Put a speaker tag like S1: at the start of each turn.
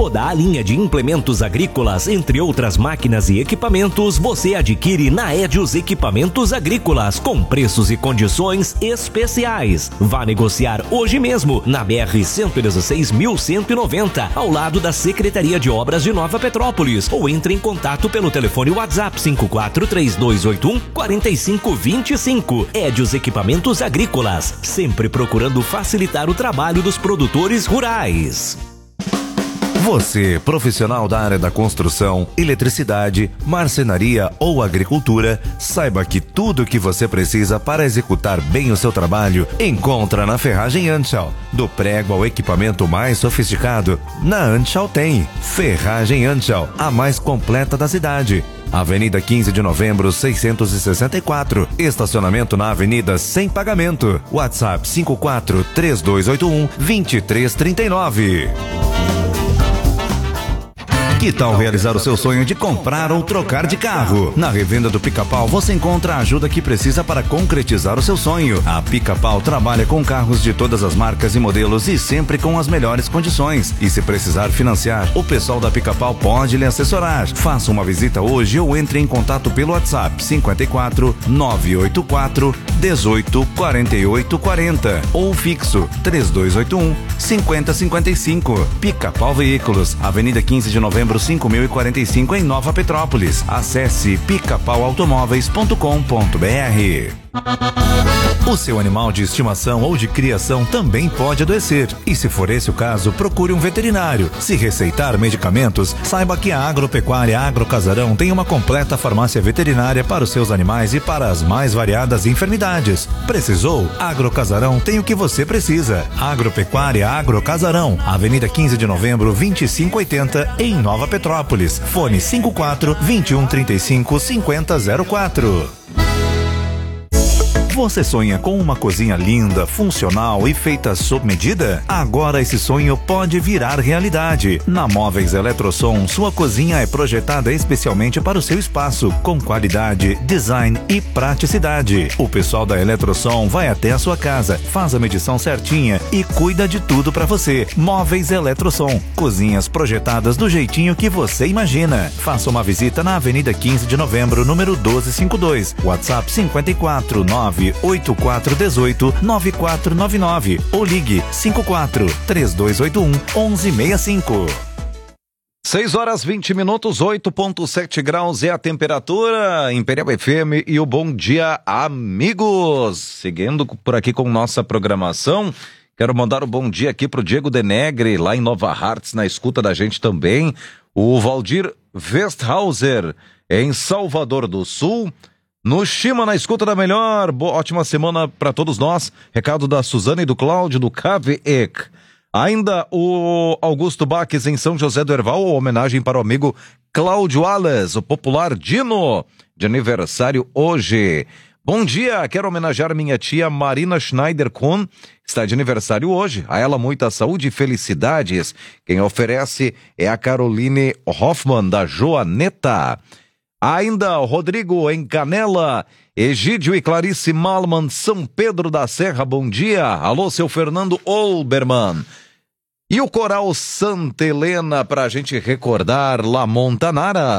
S1: Toda a linha de implementos agrícolas, entre outras máquinas e equipamentos, você adquire na Edios Equipamentos Agrícolas, com preços e condições especiais. Vá negociar hoje mesmo na BR-116.190, ao lado da Secretaria de Obras de Nova Petrópolis, ou entre em contato pelo telefone WhatsApp 543281-4525. Edios Equipamentos Agrícolas, sempre procurando facilitar o trabalho dos produtores rurais.
S2: Você, profissional da área da construção, eletricidade, marcenaria ou agricultura, saiba que tudo o que você precisa para executar bem o seu trabalho encontra na Ferragem Anschau. Do prego ao equipamento mais sofisticado, na Anschau tem. Ferragem Anschau, a mais completa da cidade. Avenida 15 de Novembro, 664. Estacionamento na avenida sem pagamento. WhatsApp 54-3281-2339. Que tal realizar o seu sonho de comprar ou trocar de carro? Na revenda do Pica-Pau você encontra a ajuda que precisa para concretizar o seu sonho. A Pica-Pau trabalha com carros de todas as marcas e modelos e sempre com as melhores condições. E se precisar financiar, o pessoal da Pica-Pau pode lhe assessorar. Faça uma visita hoje ou entre em contato pelo WhatsApp 54 984 18 48 40 ou fixo 3281 5055. Pica-Pau Veículos, Avenida 15 de Novembro 5045 em Nova Petrópolis. Acesse picapauautomóveis.com.br. O seu animal de estimação ou de criação também pode adoecer. E se for esse o caso, procure um veterinário. Se receitar medicamentos, saiba que a Agropecuária Agrocasarão tem uma completa farmácia veterinária para os seus animais e para as mais variadas enfermidades. Precisou? Agrocasarão tem o que você precisa. Agropecuária Agrocasarão, Avenida 15 de Novembro 2580 em Nova Petrópolis. Fone 54-2135-5004. Você sonha com uma cozinha linda, funcional e feita sob medida? Agora esse sonho pode virar realidade. Na Móveis Eletrosom, sua cozinha é projetada especialmente para o seu espaço, com qualidade, design e praticidade. O pessoal da Eletrosom vai até a sua casa, faz a medição certinha e cuida de tudo para você. Móveis Eletrosom, cozinhas projetadas do jeitinho que você imagina. Faça uma visita na Avenida 15 de Novembro, número 1252. WhatsApp 549-8418-9499 ou ligue 54-3281-1165.
S3: 6h20, 8.7 graus é a temperatura. Imperial FM e o bom dia, amigos. Seguindo por aqui com nossa programação, quero mandar um bom dia aqui pro Diego Denegre, lá em Nova Hartz, na escuta da gente também. O Valdir Westhauser, em Salvador do Sul. No Shima, na escuta da melhor. Ótima semana para todos nós. Recado da Suzana e do Cláudio, do Caveec. Ainda o Augusto Baques em São José do Herval, homenagem para o amigo Cláudio Alas, o popular Dino, de aniversário hoje. Bom dia, quero homenagear minha tia Marina Schneider-Kuhn, está de aniversário hoje. A ela muita saúde e felicidades. Quem oferece é a Caroline Hoffmann, da Joaneta. Ainda o Rodrigo em Canela, Egídio e Clarice Malman, São Pedro da Serra, bom dia. Alô, seu Fernando Olbermann. E o Coral Santa Helena, pra gente recordar La Montanara.